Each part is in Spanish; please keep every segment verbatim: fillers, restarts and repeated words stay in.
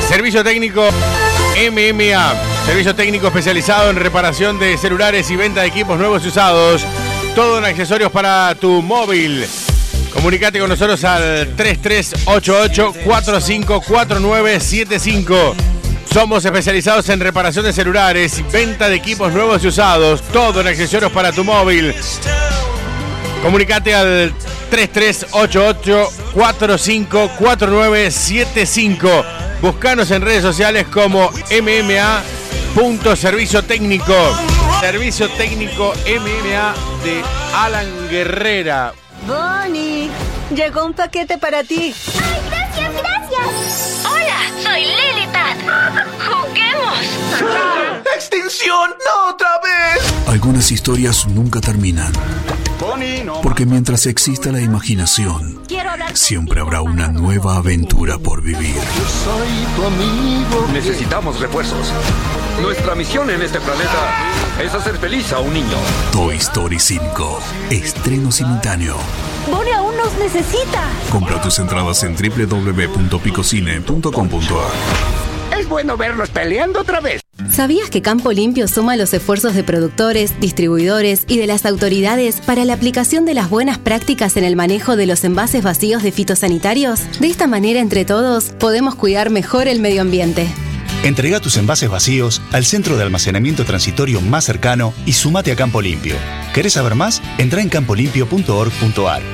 Servicio técnico M M A. Servicio técnico especializado en reparación de celulares y venta de equipos nuevos y usados. Todo en accesorios para tu móvil. Comunicate con nosotros al tres tres ocho ocho, cuatro cinco cuatro nueve siete cinco. Somos especializados en reparación de celulares y venta de equipos nuevos y usados. Todo en accesorios para tu móvil. Comunicate al tres tres ocho ocho, cuatro cinco cuatro nueve siete cinco. Búscanos en redes sociales como M M A punto servicio técnico. Servicio técnico M M A de Alan Guerrera. Bonnie, llegó un paquete para ti. ¡Ay, gracias, gracias! Hola, soy Lilipad. ¡Juguemos! ¡Extinción! ¡No otra vez! Algunas historias nunca terminan. Porque mientras exista la imaginación, siempre habrá una nueva aventura por vivir. Necesitamos refuerzos. Nuestra misión en este planeta es hacer feliz a un niño. Toy Story cinco. Estreno simultáneo. Bonnie aún nos necesita. Compra tus entradas en doble u doble u doble u punto picocine punto com punto a r. Es bueno verlos peleando otra vez. ¿Sabías que Campo Limpio suma los esfuerzos de productores, distribuidores y de las autoridades para la aplicación de las buenas prácticas en el manejo de los envases vacíos de fitosanitarios? De esta manera, entre todos, podemos cuidar mejor el medio ambiente. Entrega tus envases vacíos al centro de almacenamiento transitorio más cercano y sumate a Campo Limpio. ¿Querés saber más? Entra en campo limpio punto org punto a r.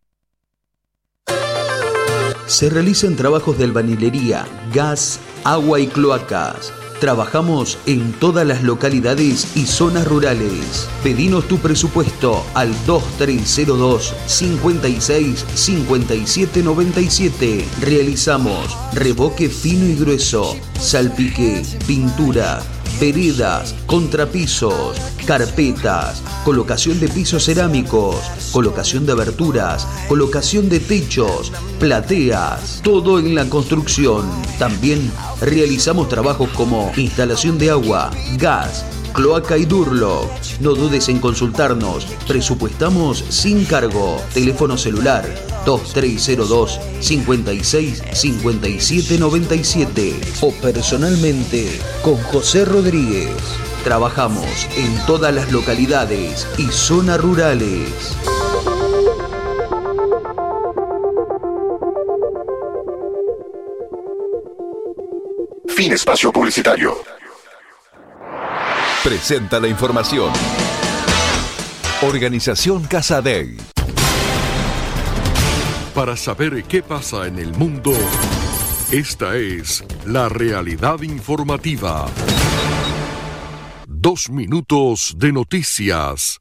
Se realizan trabajos de albañilería, gas, agua y cloacas. Trabajamos en todas las localidades y zonas rurales. Pedinos tu presupuesto al dos tres cero dos, cinco seis, cinco siete nueve siete. Realizamos revoque fino y grueso, salpique, pintura, veredas, contrapisos, carpetas, colocación de pisos cerámicos, colocación de aberturas, colocación de techos, plateas, todo en la construcción. También realizamos trabajos como instalación de agua, gas, cloaca y Durlock. No dudes en consultarnos. Presupuestamos sin cargo. Teléfono celular dos tres cero dos, cinco seis, cinco siete nueve siete o personalmente con José Rodríguez. Trabajamos en todas las localidades y zonas rurales. Fin espacio publicitario. Presenta la información. Organización Casadei. Para saber qué pasa en el mundo, esta es la realidad informativa. Dos minutos de noticias.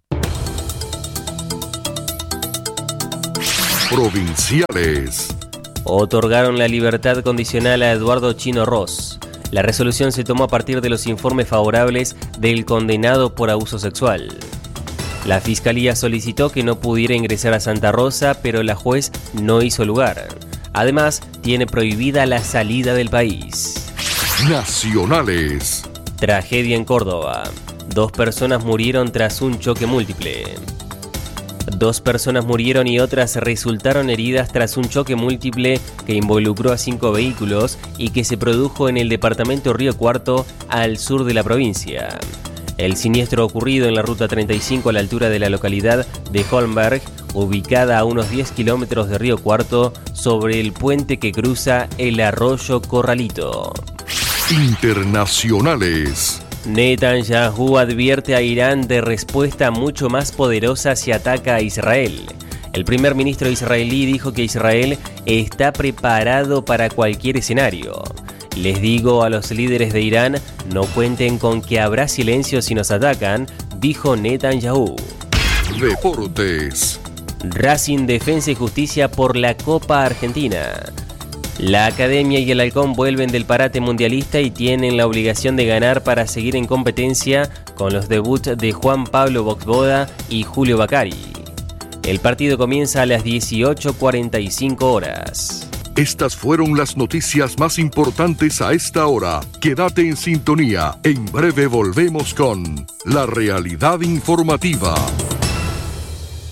Provinciales. Otorgaron la libertad condicional a Eduardo Chino Ross. La resolución se tomó a partir de los informes favorables del condenado por abuso sexual. La Fiscalía solicitó que no pudiera ingresar a Santa Rosa, pero la juez no hizo lugar. Además, tiene prohibida la salida del país. Nacionales. Tragedia en Córdoba. Dos personas murieron tras un choque múltiple. Dos personas murieron y otras resultaron heridas tras un choque múltiple que involucró a cinco vehículos y que se produjo en el departamento Río Cuarto, al sur de la provincia. El siniestro ocurrido en la ruta treinta y cinco a la altura de la localidad de Holmberg, ubicada a unos diez kilómetros de Río Cuarto, sobre el puente que cruza el arroyo Corralito. Internacionales. Netanyahu advierte a Irán de respuesta mucho más poderosa si ataca a Israel. El primer ministro israelí dijo que Israel está preparado para cualquier escenario. Les digo a los líderes de Irán, no cuenten con que habrá silencio si nos atacan, dijo Netanyahu. Deportes. Racing Defensa y Justicia por la Copa Argentina. La Academia y el Halcón vuelven del parate mundialista y tienen la obligación de ganar para seguir en competencia con los debuts de Juan Pablo Boxboda y Julio Bacari. El partido comienza a las dieciocho cuarenta y cinco horas. Estas fueron las noticias más importantes a esta hora. Quédate en sintonía. En breve volvemos con La Realidad Informativa.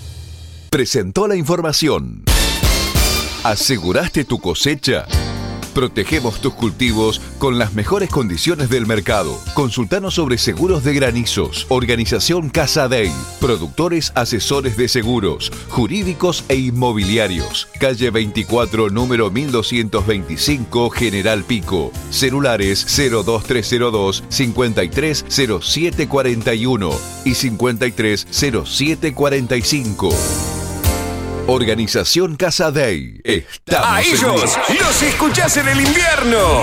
Presentó la información. ¿Aseguraste tu cosecha? Protegemos tus cultivos con las mejores condiciones del mercado. Consultanos sobre seguros de granizos. Organización Casa Day. Productores asesores de seguros, jurídicos e inmobiliarios. Calle veinticuatro, número mil doscientos veinticinco, General Pico. Celulares cero dos tres cero dos, cincuenta y tres cero siete cuarenta y uno y cincuenta y tres cero siete cuarenta y cinco. Organización Casa Day. Estamos ¡A ellos! ¡Los escuchás en el invierno!